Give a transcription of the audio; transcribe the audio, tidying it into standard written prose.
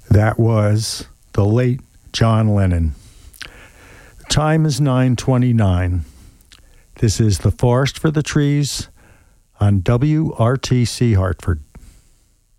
That was the late John Lennon. The time is 9:29. This is The Forest for the Trees on WRTC Hartford.